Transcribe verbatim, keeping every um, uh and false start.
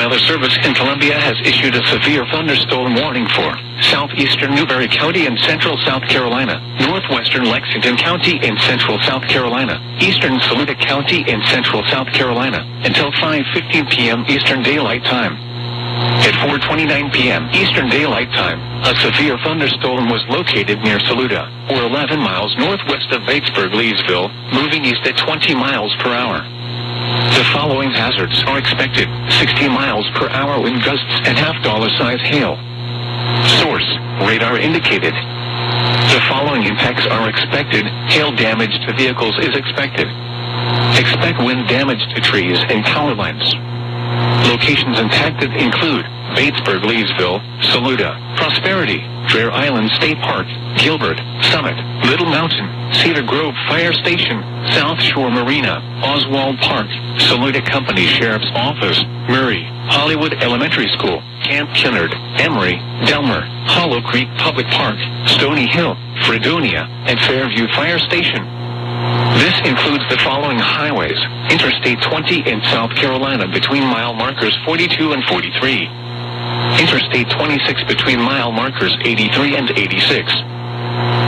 Weather Service in Columbia has issued a severe thunderstorm warning for southeastern Newberry County in central South Carolina, northwestern Lexington County in central South Carolina, eastern Saluda County in central South Carolina, until five fifteen p m Eastern Daylight Time. At four twenty-nine p m Eastern Daylight Time, a severe thunderstorm was located near Saluda, or eleven miles northwest of Batesburg-Leesville, moving east at twenty miles per hour. The following hazards are expected: sixty miles per hour wind gusts and half-dollar size hail. Source: radar indicated. The following impacts are expected: hail damage to vehicles is expected. Expect wind damage to trees and power lines. Locations impacted include Batesburg-Leesville, Saluda, Prosperity, Dreher Island State Park, Gilbert, Summit, Little Mountain, Cedar Grove Fire Station, South Shore Marina, Oswald Park, Saluda Company Sheriff's Office, Murray, Hollywood Elementary School, Camp Kinnard, Emory, Delmer, Hollow Creek Public Park, Stony Hill, Fredonia, and Fairview Fire Station. This includes the following highways: Interstate twenty in South Carolina between mile markers forty-two and forty-three. Interstate twenty-six between mile markers eighty-three and eighty-six.